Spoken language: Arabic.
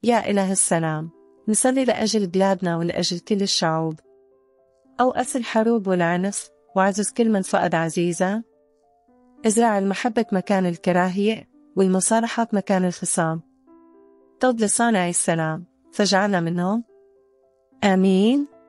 يا إله السلام، نصلي لأجل بلادنا ولأجل كل الشعوب. أوقف الحروب والعنف وعزز كل من فقد عزيزة. ازرع المحبة مكان الكراهية والمصالحة مكان الخصام. طب لصانع السلام فاجعلنا منهم. آمين.